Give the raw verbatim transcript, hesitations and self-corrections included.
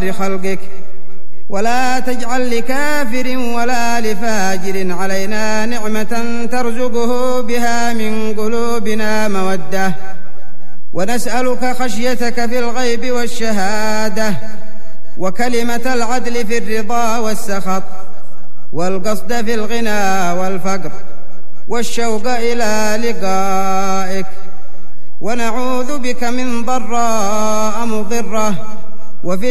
خلقك، ولا تجعل لكافر ولا لفاجر علينا نعمة ترزقه بها من قلوبنا مودة، ونسألك خشيتك في الغيب والشهادة، وكلمة العدل في الرضا والسخط، والقصد في الغنى والفقر، والشوق إلى لقائك. ونعوذ بك من ضراء مضرة وفي